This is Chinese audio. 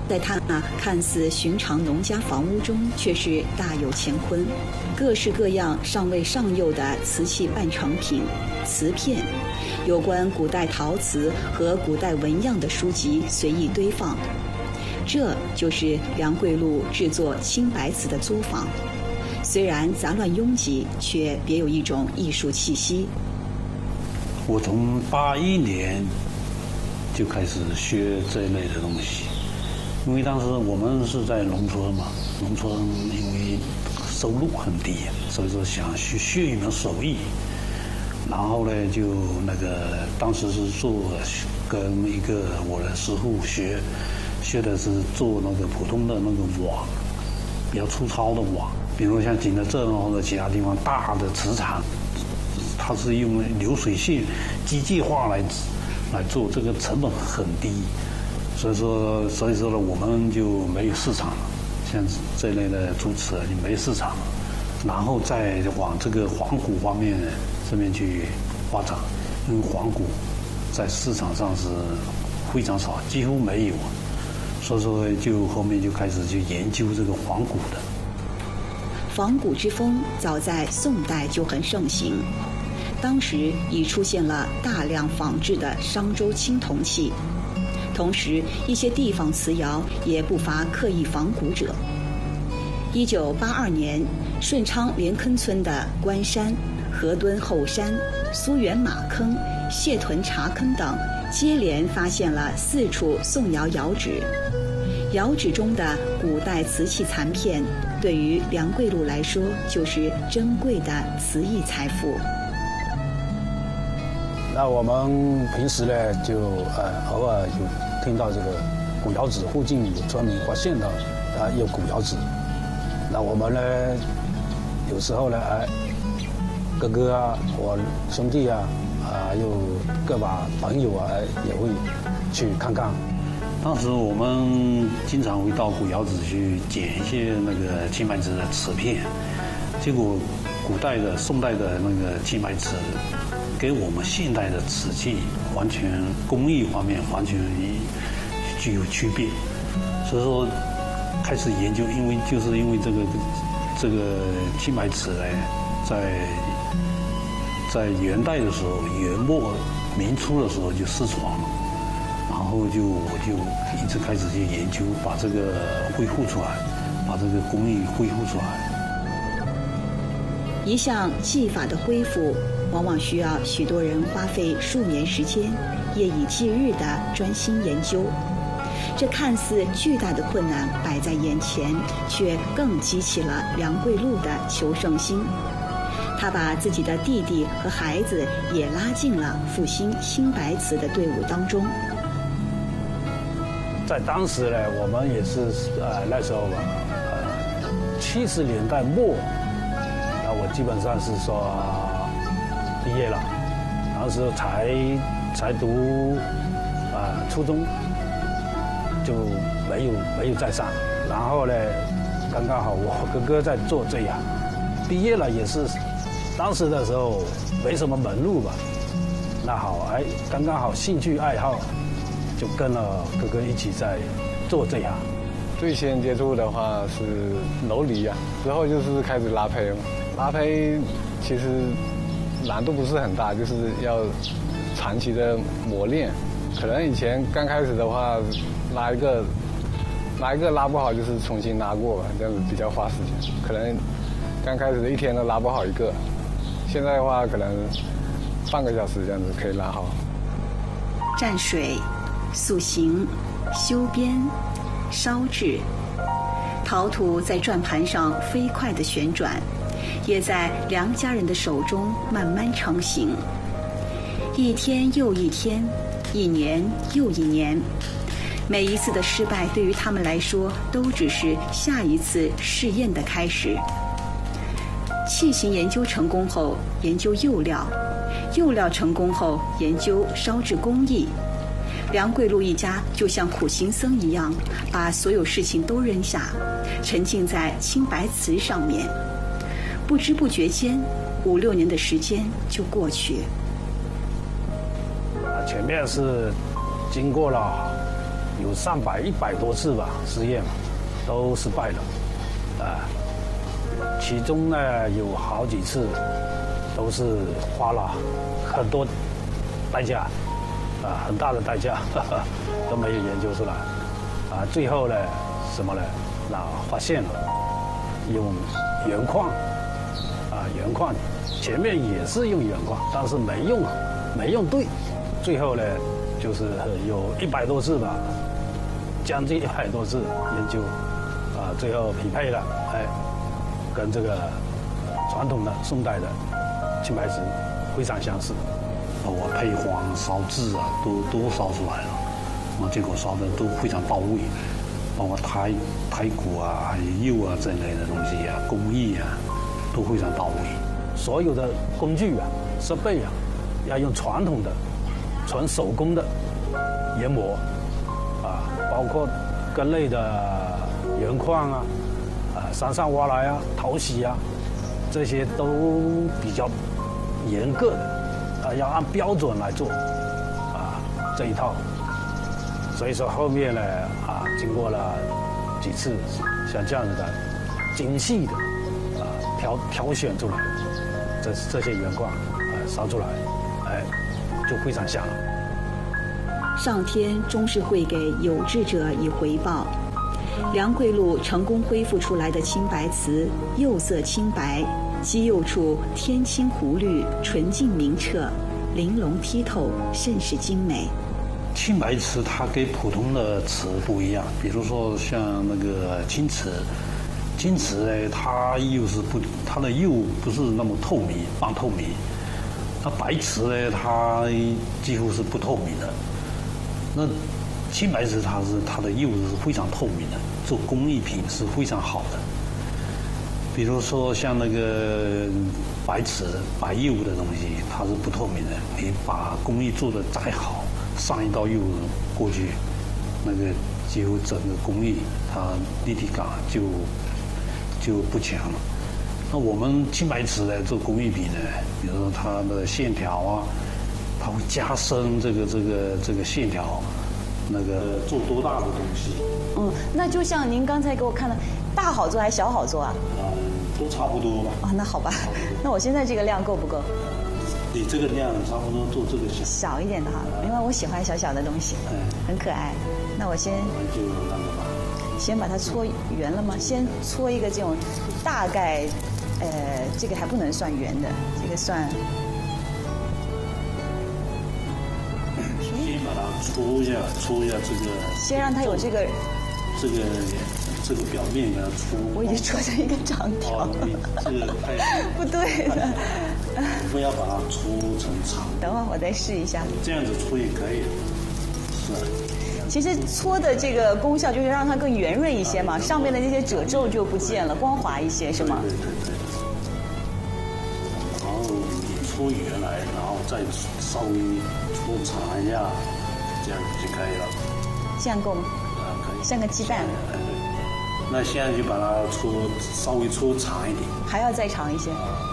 在他那看似寻常农家房屋中，却是大有乾坤。各式各样尚未上釉的瓷器半成品、瓷片，有关古代陶瓷和古代纹样的书籍随意堆放。这就是梁桂禄制作青白瓷的作坊。虽然杂乱拥挤，却别有一种艺术气息。 我从81年就开始学这一类的东西，因为当时我们是在农村嘛，农村因为收入很低，所以说想学一门手艺。然后呢，就当时是跟一个我的师傅学的是做那个普通的那个瓦，比较粗糙的瓦，比如像景德镇或者其他地方大的瓷厂，它是用流水线机械化来做，这个成本很低，所以说呢，我们就没有市场了。像这类的镀瓷就没市场了，然后再往这个仿古方面这边去发展，因为仿古在市场上是非常少，几乎没有，所以说就后面就开始去研究这个仿古的。 仿古之风早在宋代就很盛行，当时已出现了大量仿制的商周青铜器，同时一些地方瓷窑也不乏刻意仿古者。1982年，顺昌连坑村的关山、河墩后山、苏园马坑、谢屯茶坑等接连发现了4处宋窑窑址。窑址中的古代瓷器残片，对于梁桂禄来说就是珍贵的瓷艺财富。 那我们平时呢，就偶尔就听到这个古窑址附近有村民发现了有古窑址，那我们呢有时候呢哥哥啊，我兄弟啊，还有各把朋友啊，也会去看看。 当时我们经常会到古窑址去捡一些那个青白瓷的瓷片，结果古代的宋代的那个青白瓷跟我们现代的瓷器完全工艺方面完全具有区别，所以说开始研究，因为这个青白瓷呢，在元代的时候，元末明初的时候就失传了，然后我就一直开始去研究，把这个恢复出来，把这个工艺恢复出来。 一项技法的恢复，往往需要许多人花费数年时间，夜以继日地专心研究。这看似巨大的困难摆在眼前，却更激起了梁桂禄的求胜心。他把自己的弟弟和孩子也拉进了复兴青白瓷的队伍当中。 在当时呢，我们也是那时候吧，70年代末，那我基本上是说毕业了，当时才读初中，就没有再上。然后呢，刚刚好我哥哥在做这样，毕业了也是。当时的时候没什么门路吧，那好，刚刚好兴趣爱好，就跟了哥哥一起在做这行。 最先接触的话是楼里之后就是开始拉胚。拉胚其实难度不是很大，就是要长期的磨练。可能以前刚开始的话，拉一个拉不好，就是重新拉过吧，这样子比较花时间。可能刚开始的一天都拉不好一个。现在的话，可能半个小时这样子可以拉好。 蘸水、塑形、修边、烧制，陶土在转盘上飞快地旋转，也在梁家人的手中慢慢成型。一天又一天，一年又一年，每一次的失败对于他们来说，都只是下一次试验的开始。器型研究成功后，研究釉料；釉料成功后，研究烧制工艺。梁桂禄一家就像苦行僧一样，把所有事情都扔下，沉浸在青白瓷上面。不知不觉间，5、6年的时间就过去。 前面是经过了有100多次吧试验嘛，都失败了，其中呢有好几次都是花了很多代价，很大的代价都没有研究出来，最后呢什么呢？那发现了用原矿，原矿前面也是用原矿，但是没用对，最后呢就是有100多次吧，将近100多次研究，最后匹配了，跟这个传统的宋代的青白瓷非常相似。 我配方、烧制都烧出来了，结果烧的都非常到位，包括胎骨还有釉这类的东西工艺都非常到位。 所有的工具设备要用传统的、纯手工的研磨，包括各类的原矿山上挖来淘洗这些都比较严格的，要按标准来做这一套。所以说后面呢经过了几次像这样子的精细的挑选出来这些原矿烧出来，就非常香了。 上天终是会给有志者以回报。梁桂禄成功恢复出来的青白瓷，釉色清白，基釉处天青湖绿，纯净明澈，玲珑剔透，甚是精美。 青白瓷它跟普通的瓷不一样，比如说像那个金瓷呢，它的釉不是那么透明，半透明。那白瓷呢，它几乎是不透明的。那青白瓷它的釉是非常透明的，做工艺品是非常好的。比如说像那个白瓷、白釉的东西，它是不透明的。你把工艺做得再好，上一道釉过去，那个几乎整个工艺它立体感就不强了。那我们青白瓷呢做工艺品呢，比如说它的线条它会加深这个线条，那个做多大的东西。 那就像您刚才给我看的，大好做还是小好做都差不多吧。 那好吧，那我现在这个量够不够？ 你这个量差不多做这个小一点的哈，因为我喜欢小小的东西，很可爱。那我先就那个吧， 先把它搓圆了吗？先搓一个这种大概，这个还不能算圆的，这个算。 先把它搓一下这个。 先让它有这个表面给它搓。 我已经搓成一个长条。 这个太不对了。 不要把它搓成长。 等会儿我再试一下。 这样子搓也可以。是。 其实搓的这个功效就是让它更圆润一些嘛，上面的那些褶皱就不见了，光滑一些，是吗？ 对。然后你搓圆来，然后再稍微搓长一下，这样就可以了。 这样够吗？ 可以。 像个鸡蛋。 那现在就把它稍微搓长一点。 还要再长一些。